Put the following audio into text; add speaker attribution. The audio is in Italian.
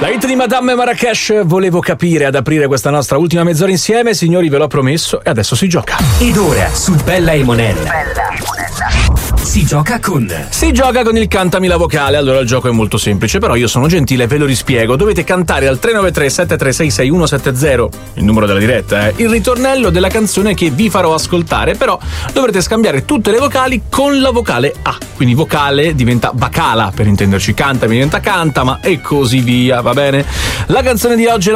Speaker 1: La hit di Madame Marrakesh, volevo capire, ad aprire questa nostra ultima mezz'ora insieme. Signori, ve l'ho promesso e adesso si gioca.
Speaker 2: Ed ora su Bella e Monella si gioca con
Speaker 1: il Cantami la vocale. Allora il gioco è molto semplice, però io sono gentile e ve lo rispiego. Dovete cantare al 393 736 6170, il numero della diretta, il ritornello della canzone che vi farò ascoltare, però dovrete scambiare tutte le vocali con la vocale A. Quindi vocale diventa bacala, per intenderci, cantami diventa cantama e così via, va bene? La canzone di oggi